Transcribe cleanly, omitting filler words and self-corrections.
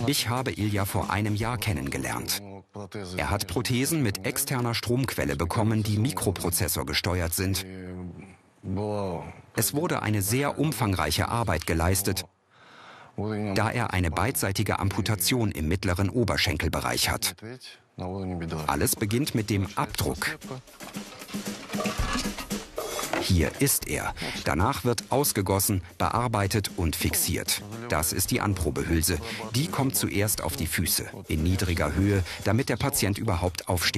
Ich habe Ilja vor einem Jahr kennengelernt. Er hat Prothesen mit externer Stromquelle bekommen, die mikroprozessorgesteuert sind. Es wurde eine sehr umfangreiche Arbeit geleistet, da er eine beidseitige Amputation im mittleren Oberschenkelbereich hat. Alles beginnt mit dem Abdruck. Hier ist er. Danach wird ausgegossen, bearbeitet und fixiert. Das ist die Anprobehülse. Die kommt zuerst auf die Füße, in niedriger Höhe, damit der Patient überhaupt aufsteht.